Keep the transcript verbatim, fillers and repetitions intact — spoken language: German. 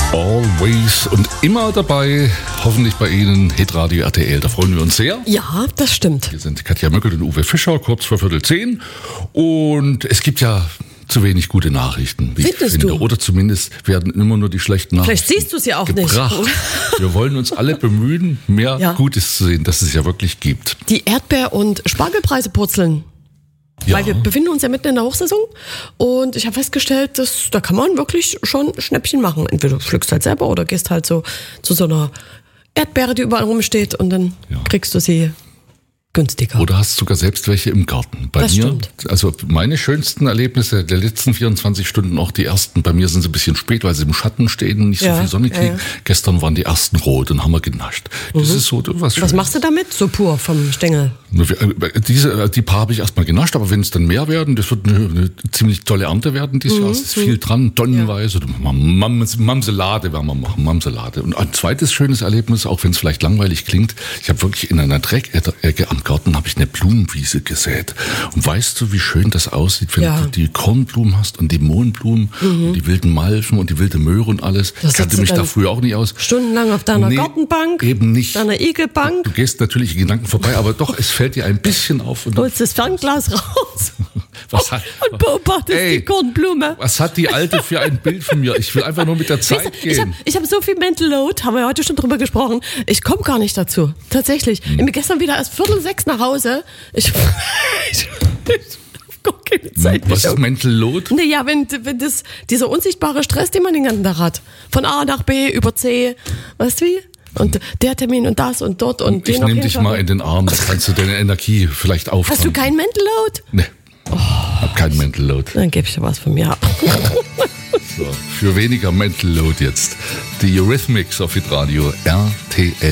Always und immer dabei, hoffentlich bei Ihnen, Hitradio R T L, da freuen wir uns sehr. Ja, das stimmt. Hier sind Katja Möckel und Uwe Fischer, kurz vor Viertel zehn. Und es gibt ja zu wenig gute Nachrichten, wie Findest ich finde. du? Oder zumindest werden immer nur die schlechten Nachrichten Vielleicht siehst du sie auch gebracht. nicht. Wir wollen uns alle bemühen, mehr Ja. Gutes zu sehen, dass es ja wirklich gibt. Die Erdbeer- und Spargelpreise purzeln. Ja. Weil wir befinden uns ja mitten in der Hochsaison und ich habe festgestellt, dass da kann man wirklich schon Schnäppchen machen. Entweder du pflückst halt selber oder gehst halt so zu so einer Erdbeere, die überall rumsteht und dann Ja. kriegst du sie günstiger. Oder hast sogar selbst welche im Garten. Bei Das mir, stimmt. also meine schönsten Erlebnisse der letzten vierundzwanzig Stunden, auch die ersten, bei mir sind sie ein bisschen spät, weil sie im Schatten stehen und nicht Ja, so viel Sonne ja, kriegen. ja. Gestern waren die ersten rot und haben wir genascht. Das ist so was Schönes. Was machst du damit? So pur vom Stängel. Diese, die paar habe ich erstmal genascht, aber wenn es dann mehr werden, das wird eine, eine ziemlich tolle Ernte werden dieses Jahr. Es ist viel dran, tonnenweise. Mams- Mamselade werden wir machen, Mamselade. Und ein zweites schönes Erlebnis, auch wenn es vielleicht langweilig klingt, ich habe wirklich in einer Dreckecke am Garten habe ich eine Blumenwiese gesät. Und weißt du, wie schön das aussieht, wenn Ja. du die Kornblumen hast und die Mohnblumen und die wilden Malven und die wilde Möhre und alles. Das Ich kannte sitzt du mich da dann früher auch nicht aus. Stundenlang auf deiner Nee, Gartenbank, eben nicht. deiner Igelbank, Du gehst natürlich in Gedanken vorbei, aber doch, es fällt dir ein bisschen auf. Und holst das Fernglas raus was, hat, und beobachtest Ey, die Kornblume. was hat die Alte für ein Bild von mir? Ich will einfach nur mit der Zeit Weißt du, ich habe gehen. ich hab so viel Mental Load, haben wir heute schon drüber gesprochen. Ich komme gar nicht dazu. Tatsächlich. Hm. Ich bin gestern wieder erst Viertel sechs nach Hause. Ich, ich, ich hab gar keine Zeit. Was ist Mental Load? Naja, wenn, wenn das, dieser unsichtbare Stress, den man den ganzen Tag hat. Von A nach B über C. Weißt du wie? Und der Termin und das und dort und Ich den noch nehme dich hinfahren. mal in den Arm, da kannst du deine Energie vielleicht auffangen. Hast du kein Mental Load? Nee, hab kein Mental Load. Dann gebe ich dir was von mir ab. So, für weniger Mental Load jetzt. Die Eurythmics auf Hitradio R T L.